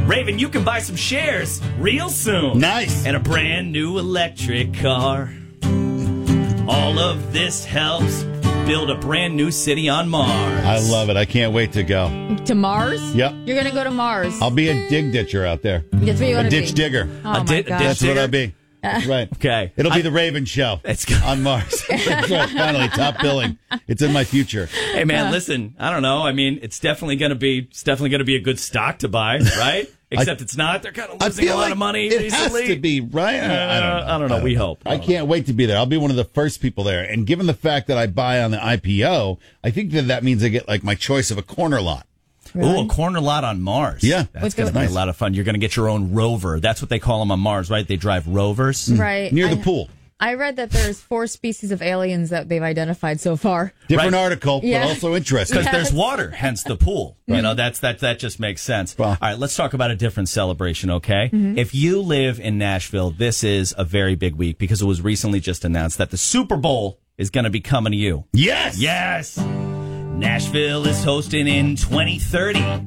Raven, you can buy some shares real soon. Nice. And a brand new electric car. All of this helps build a brand new city on Mars. I love it. I can't wait to go. To Mars? Yep. You're going to go to Mars. I'll be a dig ditcher out there. That's what you want A to ditch be. digger. Oh, my ditch God. That's what digger? I'll be. That's right. Okay. It'll be the Raven show on Mars. That's right. Finally, top billing. It's in my future. Hey, man, listen, I don't know. I mean, it's definitely going to be a good stock to buy, right? Except it's not. They're kind of losing a lot of money it recently. has to be, right? I don't know. We hope. I can't wait to be there. I'll be one of the first people there. And given the fact that I buy on the IPO, I think that means I get like my choice of a corner lot. Really? Oh, a corner lot on Mars. Yeah. That's going to be a lot of fun. You're going to get your own rover. That's what they call them on Mars, right? They drive rovers. Right. Near the pool. I read that there's 4 species of aliens that they've identified so far. Different article, Yeah. but also interesting. Because there's water, hence the pool. You know, that just makes sense. Well. All right, let's talk about a different celebration, okay? If you live in Nashville, this is a very big week because it was recently just announced that the Super Bowl is going to be coming to you. Yes. Yes. Nashville is hosting in 2030